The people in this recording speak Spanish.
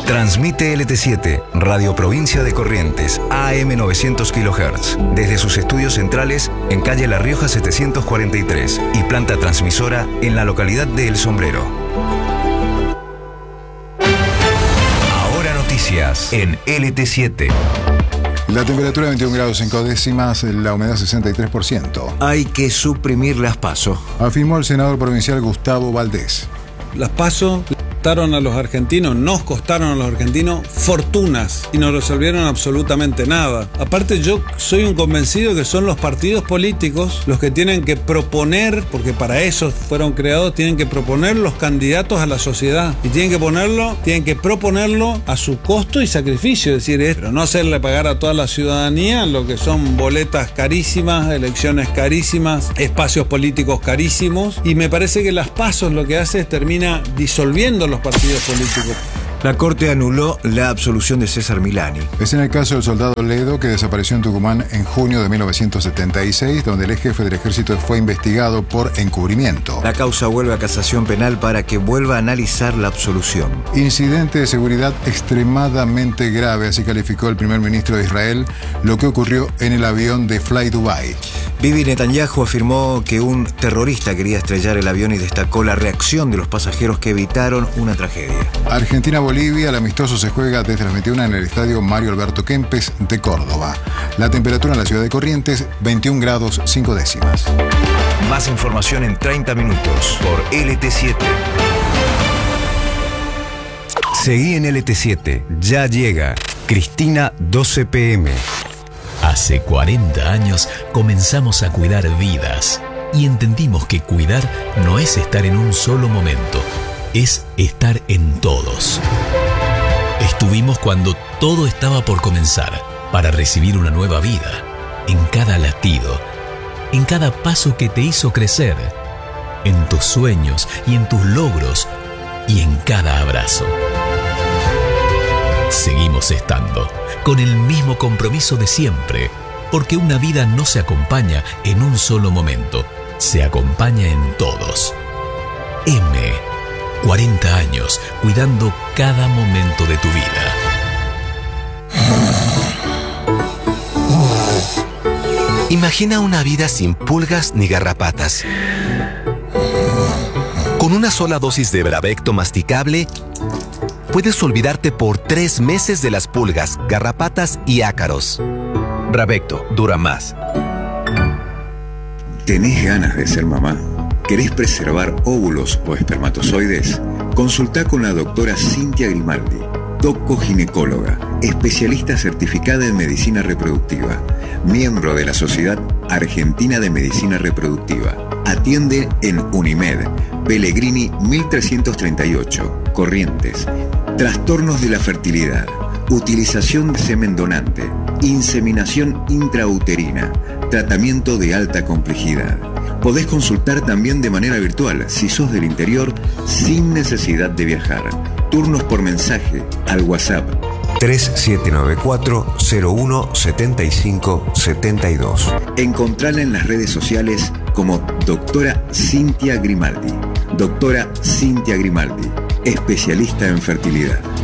Transmite LT7, Radio Provincia de Corrientes, AM 900 kHz, desde sus estudios centrales en calle La Rioja 743 y planta transmisora en la localidad de El Sombrero. Ahora noticias en LT7. La temperatura 21 grados 5 décimas, la humedad 63%. Hay que suprimir las PASO, afirmó el senador provincial Gustavo Valdés. Las PASO costaron a los argentinos, nos costaron a los argentinos fortunas y no resolvieron absolutamente nada. Aparte, yo soy un convencido que son los partidos políticos los que tienen que proponer, porque para eso fueron creados, tienen que proponer los candidatos a la sociedad y tienen que proponerlo a su costo y sacrificio, es decir, pero no hacerle pagar a toda la ciudadanía lo que son boletas carísimas, elecciones carísimas, espacios políticos carísimos, y me parece que las PASO lo que hace es termina disolviendo los partidos políticos. La Corte anuló la absolución de César Milani. Es en el caso del soldado Ledo, que desapareció en Tucumán en junio de 1976, donde el ex jefe del ejército fue investigado por encubrimiento. La causa vuelve a casación penal para que vuelva a analizar la absolución. Incidente de seguridad extremadamente grave, así calificó el primer ministro de Israel lo que ocurrió en el avión de Fly Dubai. Bibi Netanyahu afirmó que un terrorista quería estrellar el avión y destacó la reacción de los pasajeros que evitaron una tragedia. Argentina-Bolivia, el amistoso se juega desde las 21 en el estadio Mario Alberto Kempes de Córdoba. La temperatura en la ciudad de Corrientes, 21 grados 5 décimas. Más información en 30 minutos por LT7. Seguí en LT7, ya llega Cristina 12 PM. Hace 40 años comenzamos a cuidar vidas y entendimos que cuidar no es estar en un solo momento, es estar en todos. Estuvimos cuando todo estaba por comenzar para recibir una nueva vida, en cada latido, en cada paso que te hizo crecer, en tus sueños y en tus logros y en cada abrazo. Seguimos estando con el mismo compromiso de siempre, porque una vida no se acompaña en un solo momento, se acompaña en todos. 40 años cuidando cada momento de tu vida. Imagina una vida sin pulgas ni garrapatas. Con una sola dosis de Bravecto masticable, puedes olvidarte por 3 meses de las pulgas, garrapatas y ácaros. Bravecto dura más. ¿Tenés ganas de ser mamá? ¿Querés preservar óvulos o espermatozoides? Consultá con la doctora Cintia Grimaldi, doco-ginecóloga, especialista certificada en medicina reproductiva, miembro de la Sociedad Argentina de Medicina Reproductiva. Atiende en Unimed, Pellegrini 1338, Corrientes. Trastornos de la fertilidad, utilización de semen donante, inseminación intrauterina, tratamiento de alta complejidad. Podés consultar también de manera virtual si sos del interior sin necesidad de viajar. Turnos por mensaje al WhatsApp 3794-017572. Encontrala en las redes sociales como Doctora Cintia Grimaldi. Doctora Cintia Grimaldi, especialista en fertilidad.